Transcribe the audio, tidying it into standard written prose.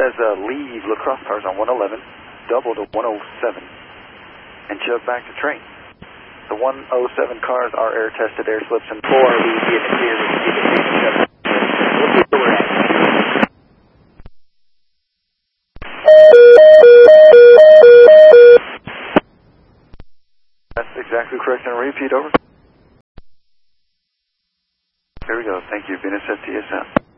says leave lacrosse cars on 111, double to 107, and jump back to train. The 107 cars are air tested, air slips, and 4 we get it here. We'll see where we're at. That's exactly correct, and repeat over. Here we go. Thank you, Venus FTSM.